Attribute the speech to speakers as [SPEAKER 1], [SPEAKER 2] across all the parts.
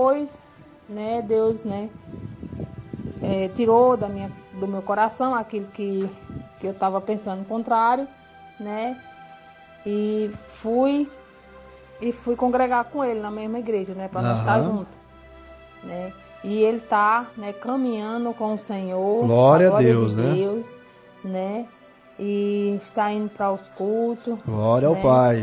[SPEAKER 1] depois, né, Deus, né, tirou do meu coração aquilo que eu estava pensando contrário, né, e fui congregar com ele na mesma igreja, né, para nós estar juntos, né, e ele está, né, caminhando com o Senhor,
[SPEAKER 2] glória a
[SPEAKER 1] Deus,
[SPEAKER 2] né?
[SPEAKER 1] Deus, né, e está indo para os cultos,
[SPEAKER 2] glória, né, ao Pai,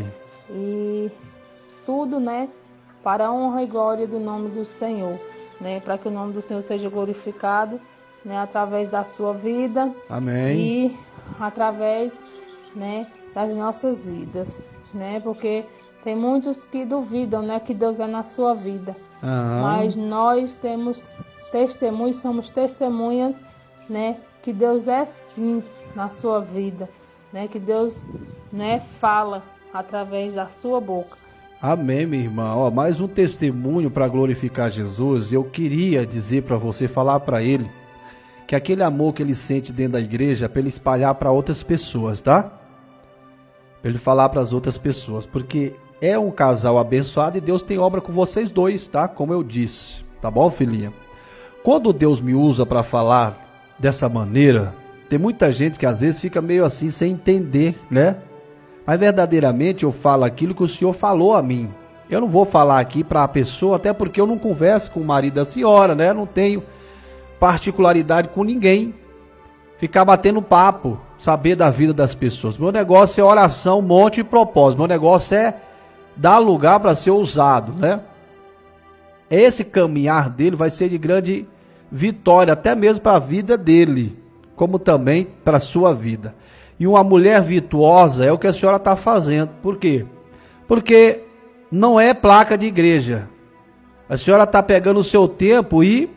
[SPEAKER 1] e tudo, né, para a honra e glória do nome do Senhor, né, para que o nome do Senhor seja glorificado, né, através da sua vida,
[SPEAKER 2] amém,
[SPEAKER 1] e através, né, das nossas vidas, né, porque tem muitos que duvidam, né, que Deus é na sua vida, mas nós temos testemunhos, somos testemunhas, né, que Deus é sim na sua vida, né, que Deus, né, fala através da sua boca.
[SPEAKER 2] Amém, minha irmã. Ó, mais um testemunho para glorificar Jesus. Eu queria dizer para você, falar para ele, que aquele amor que ele sente dentro da igreja é para ele espalhar para outras pessoas, tá? Para ele falar para as outras pessoas, porque é um casal abençoado e Deus tem obra com vocês dois, tá? Como eu disse, tá bom, filhinha? Quando Deus me usa para falar dessa maneira, tem muita gente que às vezes fica meio assim sem entender, né? Mas verdadeiramente eu falo aquilo que o Senhor falou a mim. Eu não vou falar aqui para a pessoa, até porque eu não converso com o marido da senhora, né? Eu não tenho particularidade com ninguém. Ficar batendo papo, saber da vida das pessoas. Meu negócio é oração, monte e propósito. Meu negócio é dar lugar para ser usado, né? Esse caminhar dele vai ser de grande vitória, até mesmo para a vida dele, como também para a sua vida. E uma mulher virtuosa é o que a senhora está fazendo. Por quê? Porque não é placa de igreja. A senhora está pegando o seu tempo e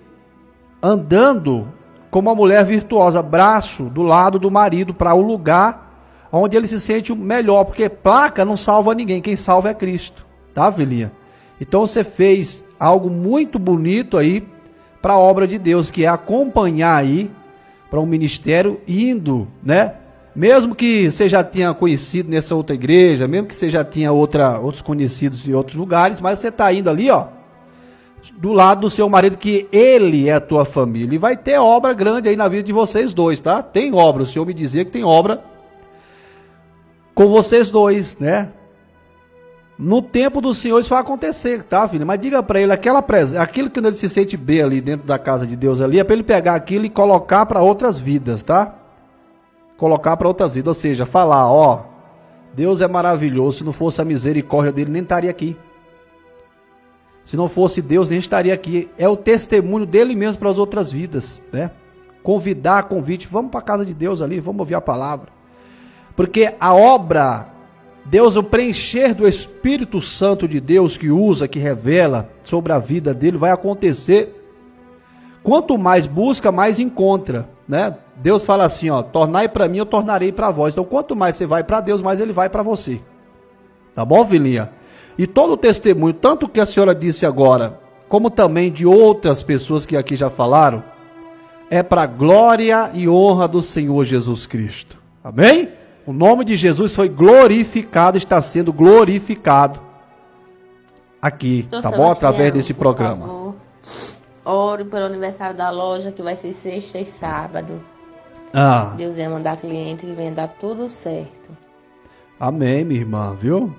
[SPEAKER 2] andando como uma mulher virtuosa, braço do lado do marido, para o lugar onde ele se sente melhor. Porque placa não salva ninguém, quem salva é Cristo. Tá, filhinha? Então você fez algo muito bonito aí para a obra de Deus, que é acompanhar aí para um ministério indo, né? Mesmo que você já tenha conhecido nessa outra igreja, mesmo que você já tenha outros conhecidos em outros lugares, mas você está indo ali, ó, do lado do seu marido, que ele é a tua família. E vai ter obra grande aí na vida de vocês dois, tá? Tem obra, o Senhor me dizia que tem obra com vocês dois, né? No tempo do Senhor isso vai acontecer, tá, filho? Mas diga para ele, aquilo que ele se sente bem ali dentro da casa de Deus ali, é para ele pegar aquilo e colocar para outras vidas, tá? Colocar para outras vidas, ou seja, falar, ó, Deus é maravilhoso, se não fosse a misericórdia dele, nem estaria aqui. Se não fosse Deus, nem estaria aqui. É o testemunho dele mesmo para as outras vidas, né? Convite, vamos para a casa de Deus ali, vamos ouvir a palavra. Porque a obra, Deus, o preencher do Espírito Santo de Deus, que usa, que revela sobre a vida dele, vai acontecer. Quanto mais busca, mais encontra, né? Deus fala assim, ó, tornai para mim, eu tornarei para vós. Então, quanto mais você vai para Deus, mais ele vai para você. Tá bom, filhinha? E todo o testemunho, tanto que a senhora disse agora, como também de outras pessoas que aqui já falaram, é para a glória e honra do Senhor Jesus Cristo. Amém? O nome de Jesus foi glorificado, está sendo glorificado aqui, tá bom? Através desse programa.
[SPEAKER 3] Favor, ore pelo aniversário da loja, que vai ser sexta e sábado. Deus ia mandar cliente e venha dar tudo certo.
[SPEAKER 2] Amém, minha irmã, viu?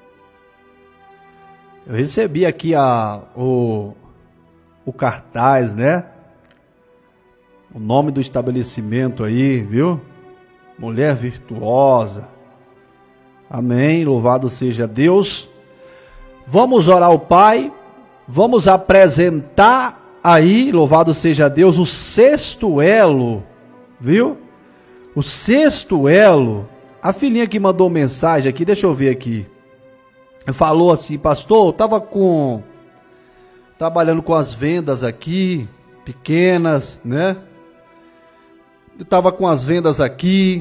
[SPEAKER 2] Eu recebi aqui o cartaz, né? O nome do estabelecimento aí, viu? Mulher virtuosa. Amém, louvado seja Deus. Vamos orar ao Pai. Vamos apresentar aí, louvado seja Deus, o sexto elo, viu? O sexto elo. A filhinha que mandou mensagem aqui, deixa eu ver aqui. Falou assim, pastor, eu estava trabalhando com as vendas aqui, pequenas, né? Eu estava com as vendas aqui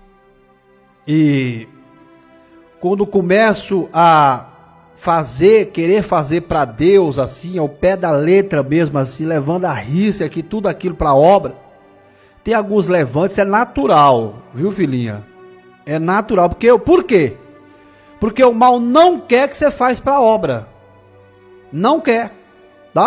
[SPEAKER 2] e quando começo a querer fazer para Deus, assim, ao pé da letra mesmo, assim, levando a risca aqui, tudo aquilo para a obra, tem alguns levantes, é natural, viu, filhinha? É natural, por quê? Porque o mal não quer que você faça para a obra. Não quer.